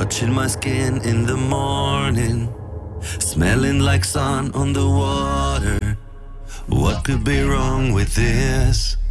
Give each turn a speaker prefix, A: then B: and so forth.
A: touching my skin in the morning, smelling like sun on the water. What could be wrong with this?